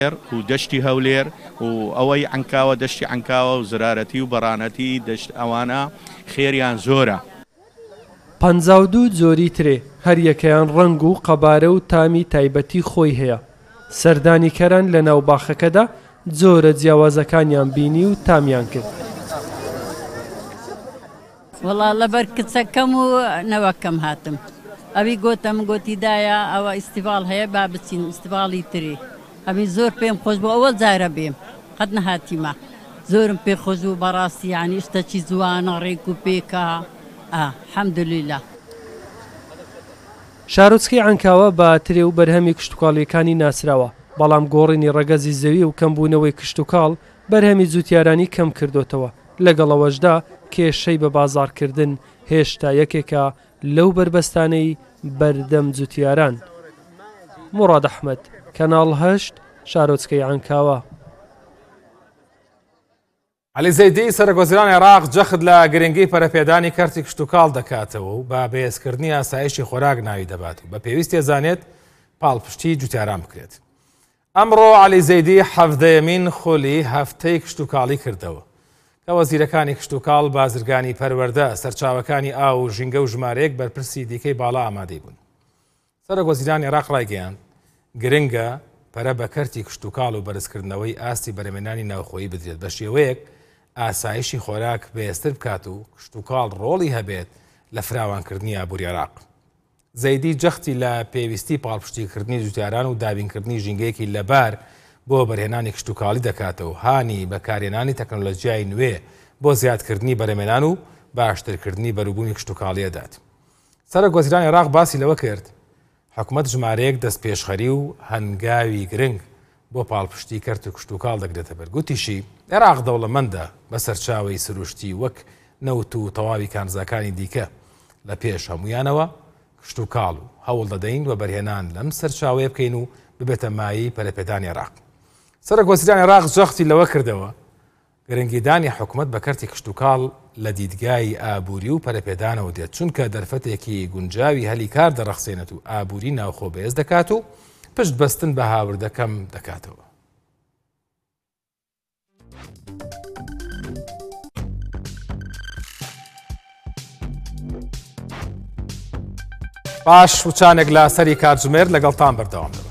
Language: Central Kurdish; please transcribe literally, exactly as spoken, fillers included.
و دەشتی هەولێر و ئەوەی عنکاوە دەشتی عنکاوە و زرارەتی و بەڕانەتی دەشت ئەوانە خێریان زۆرە. پەنجا و دوو جۆری ترێ هەر یەکەیان ڕەنگ و قەبارە و تامی تایبەتی خۆی هەیە. سەردانیکەران لە ناو باخەکەدا جۆرە جیاوازەکانیان بینی و تامیان کرد. وەڵا لەبەر کچەکەم و نەوەکەم هاتم. ئەوی گۆتەم گۆتیدایە ئەوە ئیسیڤال هەیە با بچین ئیسیڤاڵی تری. ئەوی زۆر پێم خۆش بوو ئەوە جارە بێم قەت نەهاتیمە. زۆرم پێ خۆش و بەڕاستی یعنی شتێکی جوانە ڕێک و پێکە حەمدوللیلە. شارۆچکەی عنکاوە بە ترێ و بەرهەمی کشتتوکاڵیەکانی ناسراوە، بەڵام گۆڕینی ڕەگەزی زەوی و کەمبوونەوەی کشتتوکاڵ بەرهەمی جوتیارانی کەم کردوتەوە. لەگەڵەوەشدا کێشەی بە بازاڕکردن هێشتا یەکێکە لەو بربەستانەی بەردەم جوتیاران. موڕاد ئەحمەد، کەناڵ هەشت، شارۆچکەی عنکاوە. عەلی زەیدی سەرۆکوەزیرانی عێراق جەخت لە گرنگی پەرەپێدانی کەرتی کشتتوکاڵ دەکاتەوە و بە بەهێزکردنی ئاسایشی خۆراک ناوی دەبات و بە پێویستی ئەزانێت پاڵپشتی جوتیاران بکرێت. ئەمڕۆ عەلی زەیدی هەڤدەیەمین خۆلی هەفتەی کشتتوکاڵی کردەوە کە وەزیرەکانی کشتتوکاڵ، بازرگانی پەروەردە، سەرچاوەکانی ئاو و ژینگە و ژمارەیەک بەرپرسی دیکەی باڵا ئامادەی بوون. سەرۆکوەزیرانی عێراق ڕایگەیاند گرنگە پەرە بە کەرتی کشتتوکاڵ و بەرزکردنەوەی ئاستی بەرهەمهێنانی ناوخۆیی بدرێت بە شێوەیەک ئاسایشی خۆراک بەهێزتر بکات و کشتتوکاڵ ڕۆڵی هەبێت لە فراوانکردنی ئابووری عێراق. زەیدی جەختی لە پێویستی پاڵپشتیکردنی جوتیاران و دابینکردنی ژینگەیەکی لەبار بۆ بەرهێنانی کشتتوکاڵی دەکاتەوە، هانی بەکارهێنانی تەکنۆلۆژیای نوێ بۆ زیادکردنی بەرهەمهێنان و باشترکردنی بەروبوونی کشتتوکاڵی دەدات. سەرۆکوەزیرانی عێراق باسی لەوە کرد حکوومەت ژمارەیەک دەستپێشخەری و هەنگاوی گرنگ بۆ پاڵپشتی کەرت و کشتتوکاڵ دەگرێتە بەر. گوتیشی عێراق دەوڵەمەندە بە سەرچاوەی سروشتی وەک نەوت و تەواوی کانزاکانی دیکە. لە پێش هەمویانەوە کشتتوکاڵ و هەوڵ دەدەین و بەرهێنان لەم سەرچاوەیە بکەین و ببێتە مایی پەرەپێدانی عێراق. سەرۆکوەزیرانی عێراق جەختی لەوە کردەوە گرنگیدانی حکوومەت بە کەرتی کشتتوکاڵ لە دیدگای ئابووری و پەرەپێدانەوە دێت، چونکە دەرفەتێکی گونجاوی هەلی کار دەڕەخسێنێت و ئابووری ناوخۆ بەهێز دەکات و پشت بەستن بە هاوردەکەم دەکاتەوە. باش وچانێک لە سەری کاتژمێر لەگەڵتان بەردەوام دەبم.